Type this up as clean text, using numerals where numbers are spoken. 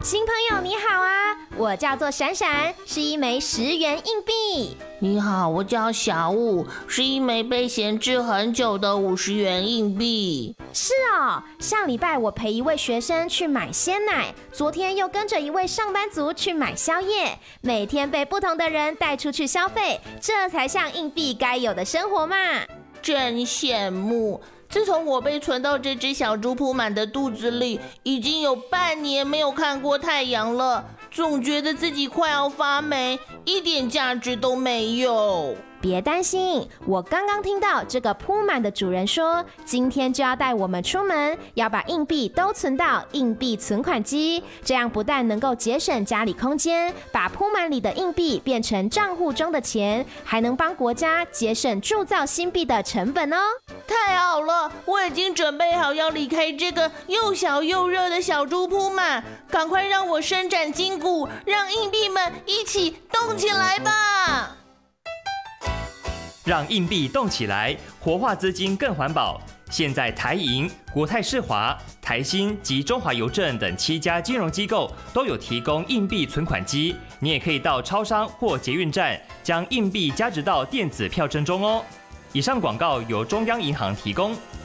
新朋友你好啊，我叫做闪闪，是一枚10元硬币。 你好，我叫小武，是一枚被闲置很久的50元硬币。 是哦，上礼拜我陪一位学生去买鲜奶，昨天又跟着一位上班族去买宵夜，每天被不同的人带出去消费，这才像硬币该有的生活嘛。 真羡慕。自从我被存到这只小猪铺满的肚子里，已经有半年没有看过太阳了，总觉得自己快要发霉，一点价值都没有。 别担心，我刚刚听到这个铺满的主人说，今天就要带我们出门，要把硬币都存到硬币存款机，这样不但能够节省家里空间，把铺满里的硬币变成账户中的钱，还能帮国家节省铸造新币的成本哦。 太好了，我已经准备好要离开这个又小又热的小猪铺满，赶快让我伸展筋骨，让硬币们一起动起来吧！ 让硬币动起来，活化资金更环保。现在台银、国泰世华、台新及中华邮政等7家金融机构都有提供硬币存款机，你也可以到超商或捷运站将硬币加值到电子票证中哦。以上广告由中央银行提供。